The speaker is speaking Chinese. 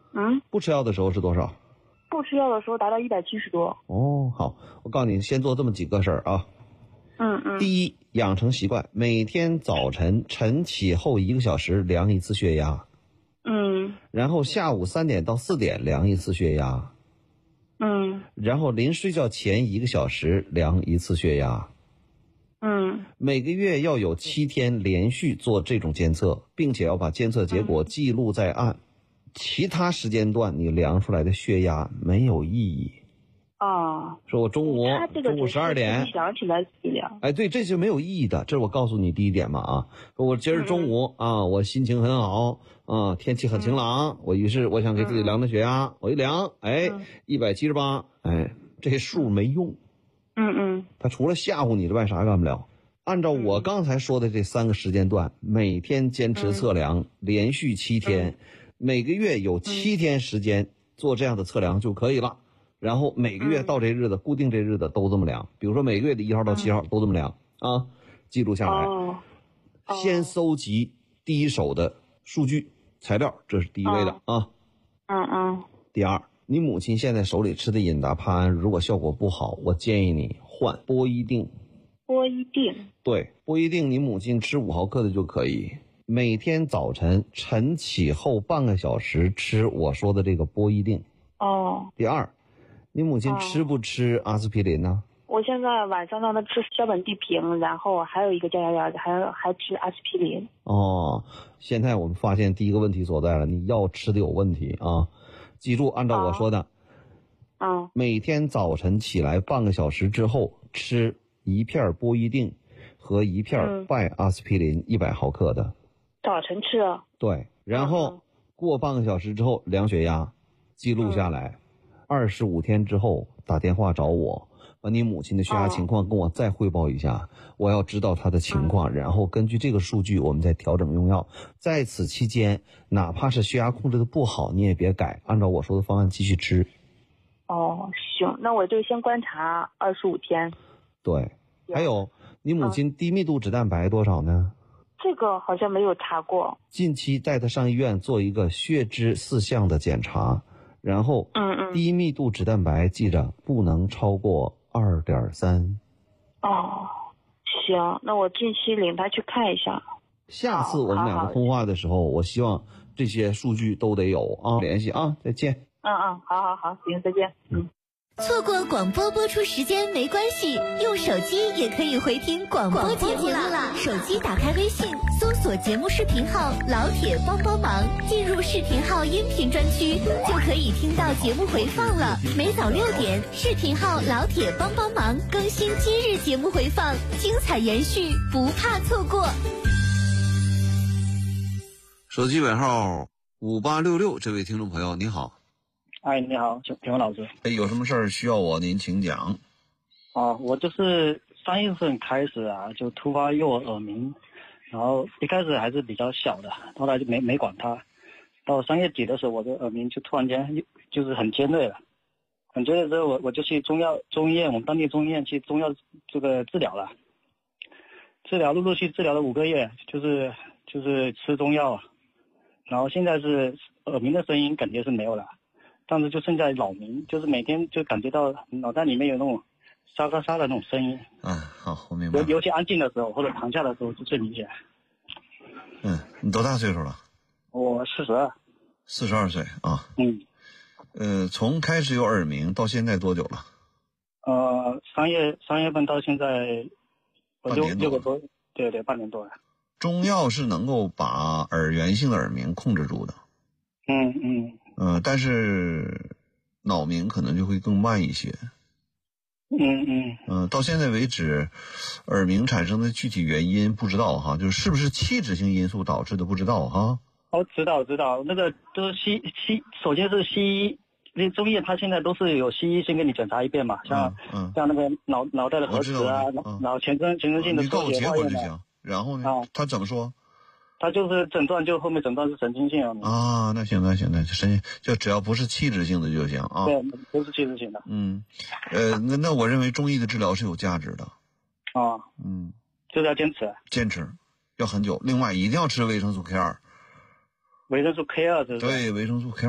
不吃药的时候是多少？ 不吃药的时候达到170多。 哦，好，我告诉你，先做这么几个事儿啊。第一，养成习惯，每天早晨晨起后1个小时量一次血压。然后下午3点到4点量一次血压。然后临睡觉前1个小时量一次血压。每个月要有7天连续做这种监测，并且要把监测结果记录在案。其他时间段你量出来的血压没有意义。说我中午12点想起来量。 哎，对，这是没有意义的，这是我告诉你第一点嘛啊。说我今儿中午我心情很好天气很晴朗，于是我想给自己量的血压，我一量178，这数没用。他除了吓唬你之外啥干不了。按照我刚才说的这3个时间段，每天坚持测量，连续7天，每个月有7天时间做这样的测量就可以了。然后每个月到这日子，固定这日子都这么量，比如说每个月的1号到7号都这么量记录下来。先搜集第一手的数据材料，这是第一位的第二，你母亲现在手里吃的隐达帕胺，如果效果不好，我建议你换波依定。 波依定？对， 波依定你母亲吃5毫克的就可以，每天早晨晨起后半个小时吃我说的这个波依定。第二，你母亲吃不吃阿司匹林呢？ 我现在晚上让她吃硝苯地平，然后还有一个降压药，还吃阿司匹林。 现在我们发现第一个问题所在了，你药吃的有问题记住，按照我说的每天早晨起来半个小时之后吃1片波依定和1片拜阿司匹林100毫克的。 早晨吃？ 对，然后过半个小时之后量血压，记录下来，25天之后打电话找我，把你母亲的血压情况跟我再汇报一下，我要知道她的情况，然后根据这个数据我们再调整用药。在此期间，哪怕是血压控制的不好，你也别改，按照我说的方案继续吃。 行，那我就先观察25天。 对，还有你母亲低密度脂蛋白多少呢？ 这个好像没有查过。 近期带她上医院做一个血脂4项的检查，然后低密度脂蛋白记着不能超过2.3。 行，那我近期领他去看一下。 下次我们两个通话的时候，我希望这些数据都得有联系再见。 好，行，再见。 错过广播播出时间没关系，用手机也可以回听广播节目啦。手机打开微信，搜索节目视频号老铁帮帮忙，进入视频号音频专区，就可以听到节目回放了。每早6点，视频号老铁帮帮忙更新今日节目回放，精彩延续，不怕错过。 手机尾号5866，这位听众朋友你好。 你好，评委老师。 有什么事儿需要我您请讲。 我就是3月份开始就突发右耳鸣，然后一开始还是比较小的，后来就没管它。到3月底的时候，我的耳鸣就突然间就是很尖锐了，很尖锐之后我就去中医院，我们当地中医院去中药这个治疗了，陆续治疗了5个月，就是吃中药，然后现在是耳鸣的声音感觉是没有了。但是就剩下扰民，就是每天就感觉到脑袋里面有那种沙沙沙的那种声音。 好，我明白。 尤其安静的时候或者躺下的时候就最明显。 你多大岁数了？ 我42。 42岁啊。从开始有耳鸣到现在多久了 ？3月份到现在6个多，对，半年多了。 中药是能够把耳源性的耳鸣控制住的。但是脑鸣可能就会更慢一些。到现在为止，耳鸣产生的具体原因不知道就是不是器质性因素导致的不知道知道，那个都是首先是西医，那中医它现在都是有西医先给你检查一遍嘛，像那个脑袋的核磁然后全身性的抽血化验就行。 然后呢，他怎么说？ 他就是后面诊断是神经性那行，就只要不是器质性的就行对，不是器质性的。 那我认为中医的治疗是有价值的就是要坚持要很久。另外一定要吃维生素 K2。 维生素 K2 对，维生素 K2